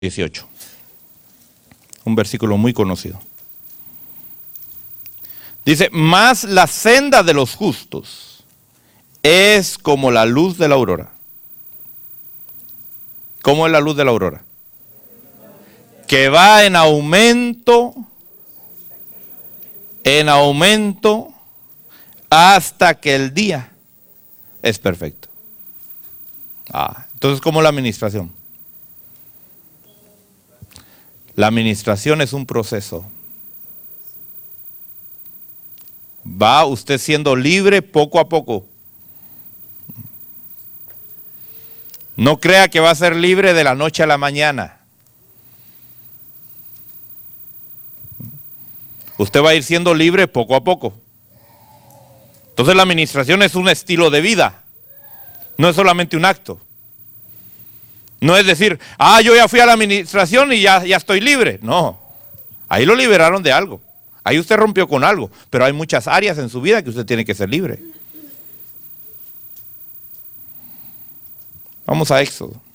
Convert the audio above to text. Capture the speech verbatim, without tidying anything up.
dieciocho. Un versículo muy conocido. Dice, mas la senda de los justos es como la luz de la aurora. ¿Cómo es la luz de la aurora? Que va en aumento, en aumento, hasta que el día es perfecto. Ah, entonces, ¿cómo es la administración? La administración es un proceso. Va usted siendo libre poco a poco. No crea que va a ser libre de la noche a la mañana. Usted va a ir siendo libre poco a poco. Entonces la administración es un estilo de vida. No es solamente un acto. No es decir, ah, yo ya fui a la administración y ya, ya estoy libre. No, ahí lo liberaron de algo. Ahí usted rompió con algo. Pero hay muchas áreas en su vida que usted tiene que ser libre. Vamos a Éxodo.